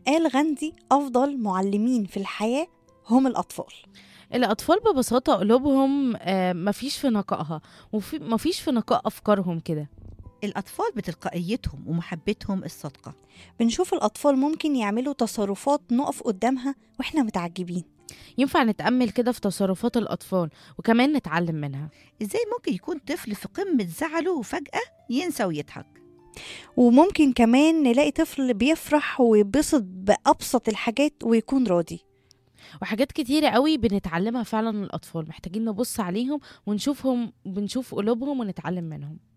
قال غاندي أفضل معلمين في الحياة هم الأطفال. الأطفال ببساطة قلوبهم مفيش في نقائها، مفيش في نقاء أفكارهم كده. الأطفال بتلقائيتهم ومحبتهم الصادقة. بنشوف الأطفال ممكن يعملوا تصرفات نقف قدامها وإحنا متعجبين. ينفع نتأمل كده في تصرفات الأطفال وكمان نتعلم منها. إزاي ممكن يكون طفل في قمة زعله وفجأة ينسى ويضحك؟ وممكن كمان نلاقي طفل بيفرح ويبسط بأبسط الحاجات ويكون راضي. وحاجات كتيرة قوي بنتعلمها فعلا من الأطفال، محتاجين نبص عليهم ونشوف قلوبهم ونتعلم منهم.